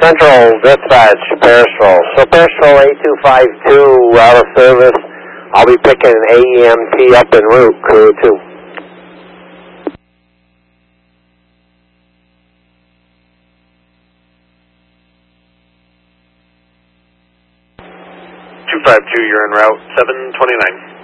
Central Dispatch, Pearsall. So Pearsall 8252 out of service. I'll be picking an AEMT up en route, crew 2. 252, you're en route, 729.